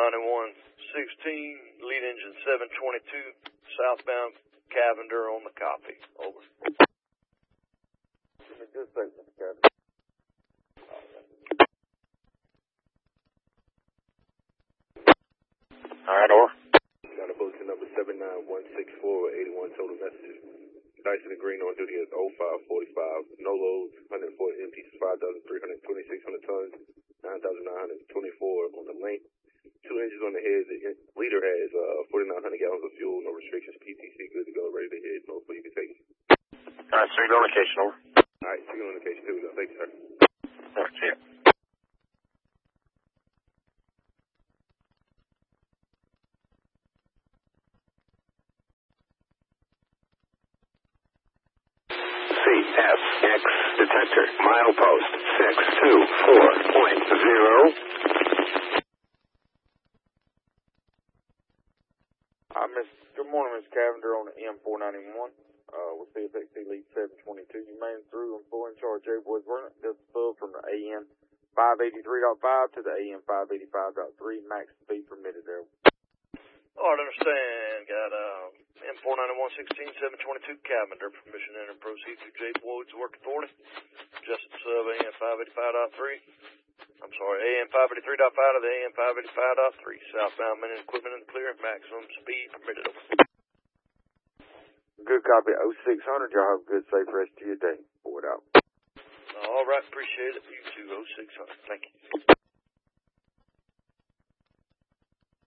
491-16, lead engine 722, southbound Cavender on the copy. Over. Give me just a second, Mr. Cavender. All right, over. Got a bulletin number 79164, 81 total messages. Dyson and Green on duty at 0545. No loads, 140 empties, 5,326 on the tons, 9,924 on the length. 2 engines on the head. The leader has 4,900 gallons of fuel, no restrictions, PTC, good to go, ready to hit. No, you can take it. All right, signal indication, over. All right, signal indication, here we go. Thank you, sir. All right, see ya. CSX detector, milepost 624.0. Good morning, Mr. Cavender on the M491 with CFXC lead 722. You made it through and full in charge. J Boys Burnett, just above from the AM 583.5 to the AM 585.3. Max speed permitted there. All right, understand. Got M491-16, 722 Cavender. Permission to enter and proceed through J Boyd's work authority. Just sub AM 585.3. I'm sorry, AM 583.5 to the AM 585.3. Southbound men and equipment in the clear. Maximum speed permitted. Good copy. 0600. Y'all have a good, safe rest of your day. Forward out. All right, appreciate it. You too, 0600. Thank you.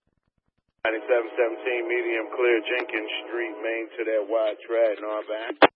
9717 medium clear Jenkins Street, main to that wide track, northbound.